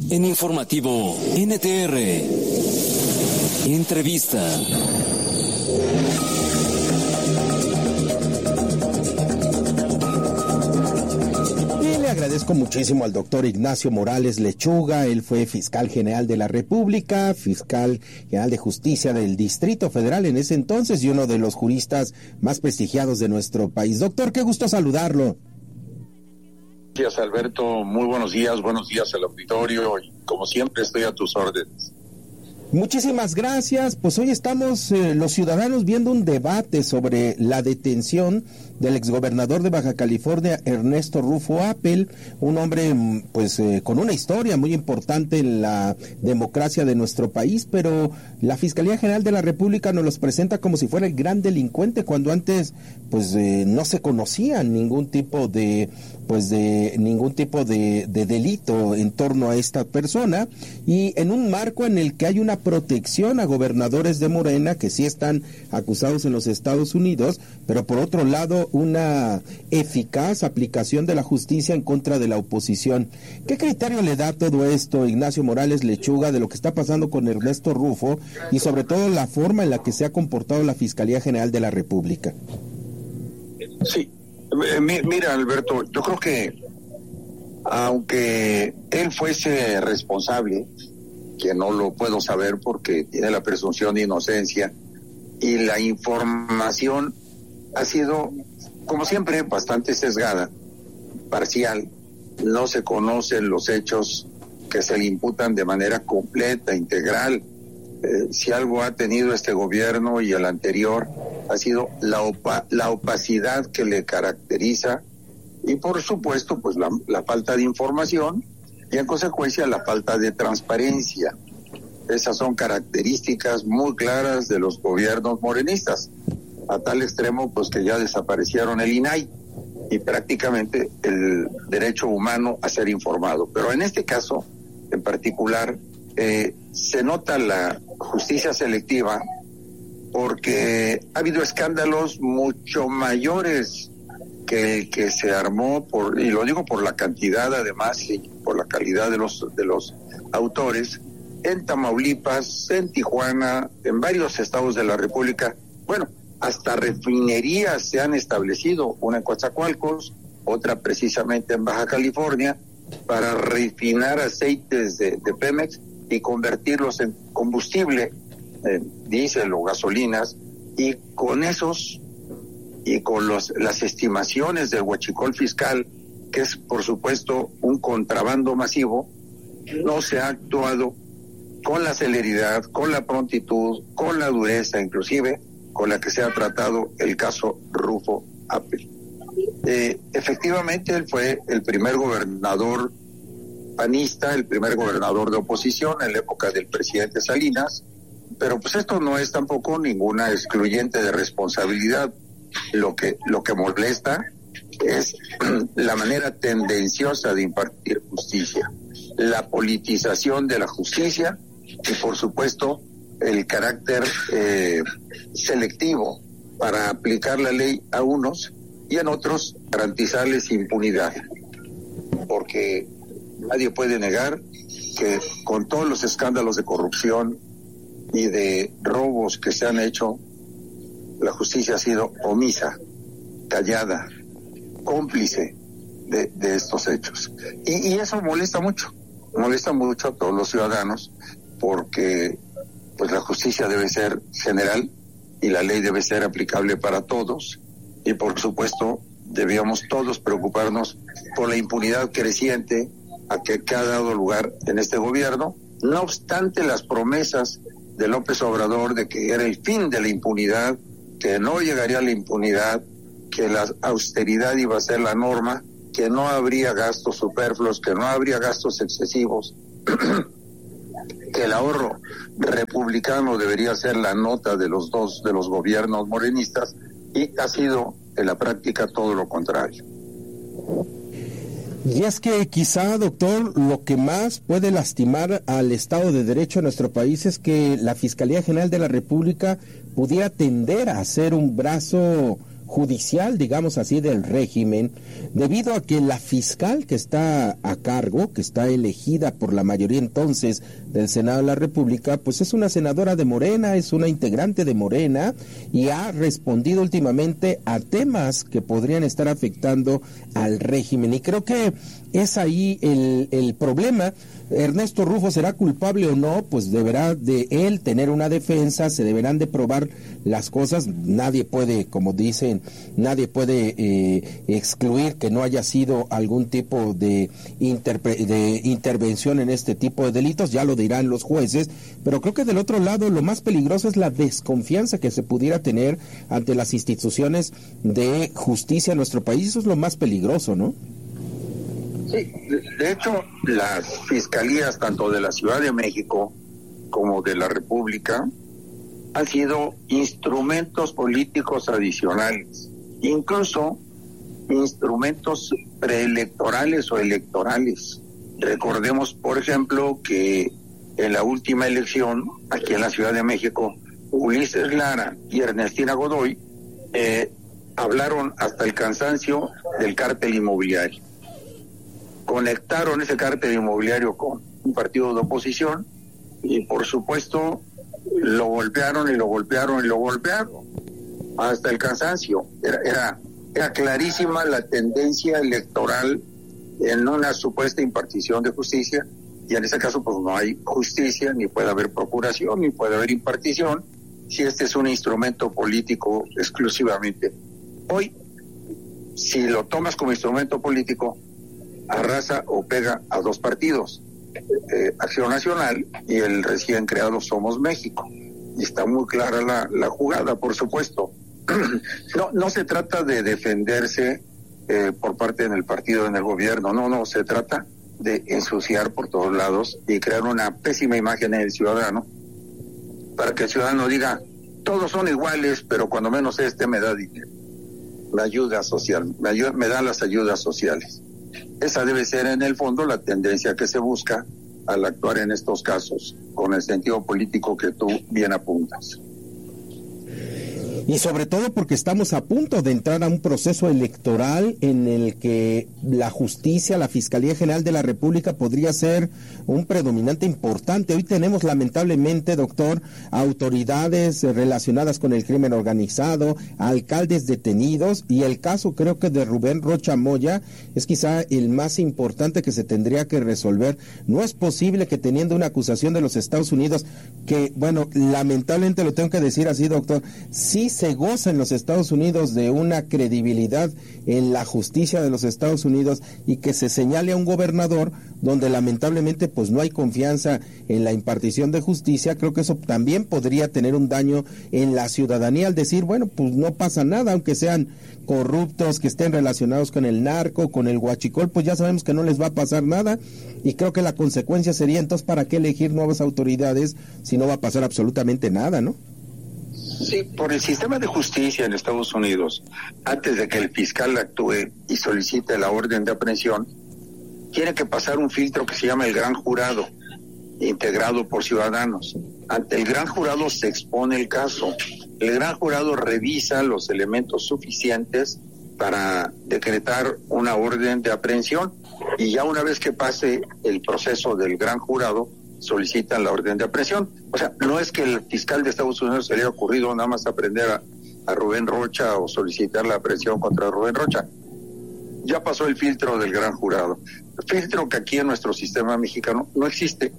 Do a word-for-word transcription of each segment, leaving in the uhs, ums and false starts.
En Informativo N T R, entrevista. Le agradezco muchísimo al doctor Ignacio Morales Lechuga. Él fue fiscal general de la República, fiscal general de justicia del Distrito Federal en ese entonces y uno de los juristas más prestigiados de nuestro país. Doctor, qué gusto saludarlo. Gracias, Alberto. Muy buenos días, buenos días al auditorio y como siempre estoy a tus órdenes. Muchísimas gracias. Pues hoy estamos eh, los ciudadanos viendo un debate sobre la detención del exgobernador de Baja California, Ernesto Rufo Appel, un hombre pues eh, con una historia muy importante en la democracia de nuestro país, pero la Fiscalía General de la República nos los presenta como si fuera el gran delincuente, cuando antes pues eh, no se conocía ningún tipo de pues de ningún tipo de, de delito en torno a esta persona, y en un marco en el que hay una protección a gobernadores de Morena que sí están acusados en los Estados Unidos, pero por otro lado una eficaz aplicación de la justicia en contra de la oposición. ¿Qué criterio le da todo esto, Ignacio Morales Lechuga, de lo que está pasando con Ernesto Rufo y sobre todo la forma en la que se ha comportado la Fiscalía General de la República? Sí, mira, Alberto, yo creo que aunque él fuese responsable, que no lo puedo saber porque tiene la presunción de inocencia, y la información ha sido, como siempre, bastante sesgada, parcial, no se conocen los hechos que se le imputan de manera completa, integral. Eh, si algo ha tenido este gobierno y el anterior, ha sido la, opa, la opacidad que le caracteriza y, por supuesto, pues la, la falta de información y, en consecuencia, la falta de transparencia. Esas son características muy claras de los gobiernos morenistas, a tal extremo pues que ya desaparecieron el I N A I y prácticamente el derecho humano a ser informado. Pero en este caso, en particular, eh, se nota la justicia selectiva porque ha habido escándalos mucho mayores que el que se armó, por, y lo digo por la cantidad además y por la calidad de los, de los autores, en Tamaulipas, en Tijuana, en varios estados de la República. Bueno, hasta refinerías se han establecido, una en Coatzacoalcos, otra precisamente en Baja California, para refinar aceites de, de Pemex y convertirlos en combustible, eh, diésel o gasolinas, y con esos y con los, las estimaciones del huachicol fiscal, que es por supuesto un contrabando masivo, no se ha actuado con la celeridad, con la prontitud, con la dureza inclusive con la que se ha tratado el caso Rufo Appel. Eh, efectivamente, él fue el primer gobernador panista, el primer gobernador de oposición en la época del presidente Salinas, pero pues esto no es tampoco ninguna excluyente de responsabilidad. Lo que, lo que molesta es la manera tendenciosa de impartir justicia, la politización de la justicia y, por supuesto, el carácter eh, selectivo para aplicar la ley a unos y en otros garantizarles impunidad, porque nadie puede negar que con todos los escándalos de corrupción y de robos que se han hecho, la justicia ha sido omisa, callada, cómplice de, de estos hechos. Y, y eso molesta mucho, molesta mucho a todos los ciudadanos, porque pues la justicia debe ser general y la ley debe ser aplicable para todos, y por supuesto debíamos todos preocuparnos por la impunidad creciente a que, que ha dado lugar en este gobierno, no obstante las promesas de López Obrador de que era el fin de la impunidad, que no llegaría a la impunidad, que la austeridad iba a ser la norma, que no habría gastos superfluos, que no habría gastos excesivos, que el ahorro republicano debería ser la nota de los dos, de los gobiernos morenistas, y ha sido en la práctica todo lo contrario. Y es que quizá, doctor, lo que más puede lastimar al Estado de Derecho en nuestro país es que la Fiscalía General de la República pudiera tender a ser un brazo judicial, digamos así, del régimen, debido a que la fiscal que está a cargo, que está elegida por la mayoría entonces del Senado de la República, pues es una senadora de Morena, es una integrante de Morena, y ha respondido últimamente a temas que podrían estar afectando al régimen, y creo que es ahí el, el problema. Ernesto Rufo será culpable o no, pues deberá de él tener una defensa, se deberán de probar las cosas, nadie puede, como dicen, nadie puede eh, excluir que no haya sido algún tipo de, interpre- de intervención en este tipo de delitos, ya lo dirán los jueces, pero creo que del otro lado lo más peligroso es la desconfianza que se pudiera tener ante las instituciones de justicia en nuestro país, eso es lo más peligroso, ¿no? Sí, de hecho, las fiscalías, tanto de la Ciudad de México como de la República, han sido instrumentos políticos adicionales, incluso instrumentos preelectorales o electorales. Recordemos, por ejemplo, que en la última elección, aquí en la Ciudad de México, Ulises Lara y Ernestina Godoy eh, hablaron hasta el cansancio del cártel inmobiliario. Conectaron ese cártel inmobiliario con un partido de oposición y por supuesto lo golpearon y lo golpearon y lo golpearon hasta el cansancio. Era, era, era clarísima la tendencia electoral en una supuesta impartición de justicia, y en ese caso pues no hay justicia, ni puede haber procuración, ni puede haber impartición, si este es un instrumento político exclusivamente. Hoy, si lo tomas como instrumento político, arrasa o pega a dos partidos, eh, Acción Nacional y el recién creado Somos México, y está muy clara la, la jugada, por supuesto. no, no se trata de defenderse eh, por parte del partido en el gobierno, no, no, se trata de ensuciar por todos lados y crear una pésima imagen en el ciudadano, para que el ciudadano diga, todos son iguales, pero cuando menos este me da dinero, la ayuda social, me, ayuda, me da las ayudas sociales. Esa debe ser en el fondo la tendencia que se busca al actuar en estos casos, con el sentido político que tú bien apuntas. Y sobre todo porque estamos a punto de entrar a un proceso electoral en el que la justicia, la Fiscalía General de la República podría ser un predominante importante. Hoy tenemos lamentablemente, doctor, autoridades relacionadas con el crimen organizado, alcaldes detenidos, y el caso creo que de Rubén Rocha Moya es quizá el más importante que se tendría que resolver. No es posible que teniendo una acusación de los Estados Unidos, que bueno, lamentablemente lo tengo que decir así, doctor, sí se goza en los Estados Unidos de una credibilidad en la justicia de los Estados Unidos, y que se señale a un gobernador donde lamentablemente pues no hay confianza en la impartición de justicia. Creo que eso también podría tener un daño en la ciudadanía al decir, bueno, pues no pasa nada, aunque sean corruptos, que estén relacionados con el narco, con el huachicol, pues ya sabemos que no les va a pasar nada, y creo que la consecuencia sería entonces, ¿para qué elegir nuevas autoridades si no va a pasar absolutamente nada, no? Sí, por el sistema de justicia en Estados Unidos, antes de que el fiscal actúe y solicite la orden de aprehensión, tiene que pasar un filtro que se llama el Gran Jurado, integrado por ciudadanos. Ante el Gran Jurado se expone el caso. El Gran Jurado revisa los elementos suficientes para decretar una orden de aprehensión, y ya una vez que pase el proceso del Gran Jurado, solicitan la orden de aprehensión. O sea, no es que el fiscal de Estados Unidos se le haya ocurrido nada más aprender a, a Rubén Rocha o solicitar la aprehensión contra Rubén Rocha. Ya pasó el filtro del Gran Jurado, filtro que aquí en nuestro sistema mexicano no existe,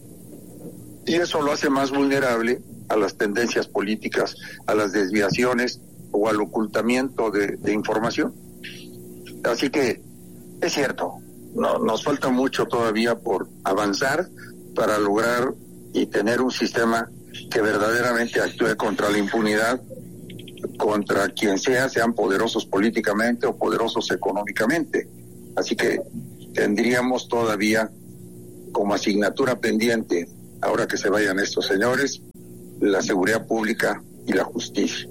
y eso lo hace más vulnerable a las tendencias políticas, a las desviaciones o al ocultamiento de, de información. Así que es cierto, no, nos falta mucho todavía por avanzar para lograr y tener un sistema que verdaderamente actúe contra la impunidad, contra quien sea, sean poderosos políticamente o poderosos económicamente. Así que tendríamos todavía como asignatura pendiente, ahora que se vayan estos señores, la seguridad pública y la justicia.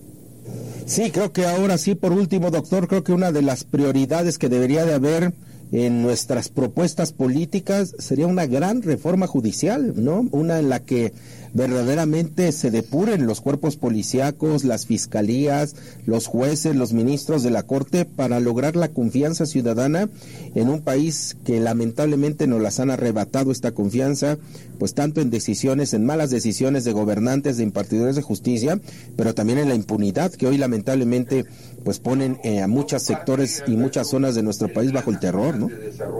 Sí, creo que ahora sí, por último, doctor, creo que una de las prioridades que debería de haber en nuestras propuestas políticas sería una gran reforma judicial, ¿no? Una en la que verdaderamente se depuren los cuerpos policíacos, las fiscalías, los jueces, los ministros de la Corte, para lograr la confianza ciudadana en un país que lamentablemente nos las han arrebatado esta confianza, pues tanto en decisiones, en malas decisiones de gobernantes, de impartidores de justicia, pero también en la impunidad que hoy lamentablemente pues ponen eh, a muchos sectores y muchas zonas de nuestro país bajo el terror, ¿no?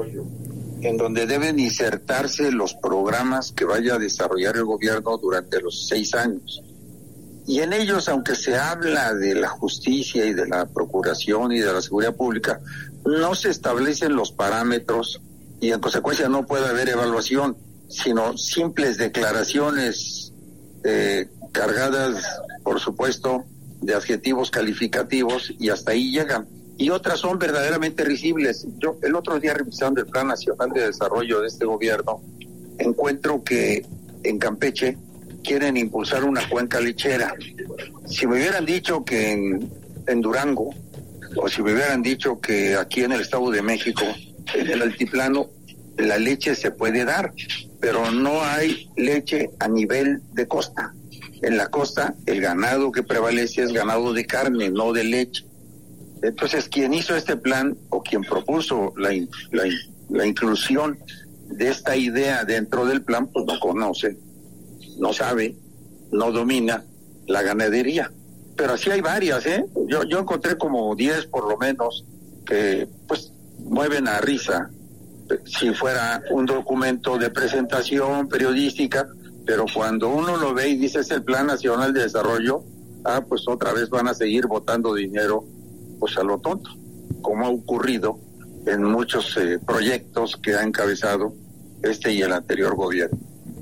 En donde deben insertarse los programas que vaya a desarrollar el gobierno durante los seis años. Y en ellos, aunque se habla de la justicia y de la procuración y de la seguridad pública, no se establecen los parámetros y en consecuencia no puede haber evaluación, sino simples declaraciones eh, cargadas, por supuesto, de adjetivos calificativos, y hasta ahí llegan. Y otras son verdaderamente risibles. Yo el otro día, revisando el Plan Nacional de Desarrollo de este gobierno, encuentro que en Campeche quieren impulsar una cuenca lechera. Si me hubieran dicho que en, en Durango, o si me hubieran dicho que aquí en el Estado de México, en el altiplano, la leche se puede dar, pero no hay leche a nivel de costa. En la costa, el ganado que prevalece es ganado de carne, no de leche. Entonces, quien hizo este plan o quien propuso la, la, la inclusión de esta idea dentro del plan, pues no conoce, no sabe, no domina la ganadería. Pero así hay varias, ¿eh? Yo, yo encontré como diez por lo menos que pues mueven a risa si fuera un documento de presentación periodística, pero cuando uno lo ve y dice es el Plan Nacional de Desarrollo, ah, pues otra vez van a seguir botando dinero pues a lo tonto, como ha ocurrido en muchos eh, proyectos que ha encabezado este y el anterior gobierno.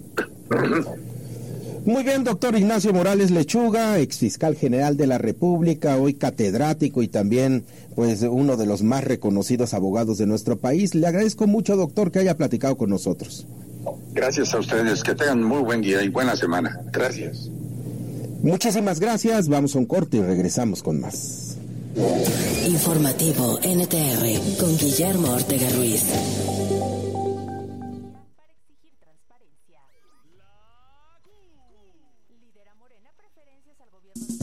Muy bien, doctor Ignacio Morales Lechuga, exfiscal general de la República, hoy catedrático y también pues uno de los más reconocidos abogados de nuestro país. Le agradezco mucho, doctor, que haya platicado con nosotros. Gracias a ustedes, que tengan muy buen día y buena semana. Gracias. Muchísimas gracias, vamos a un corte y regresamos con más. Informativo N T R con Guillermo Ortega Ruiz.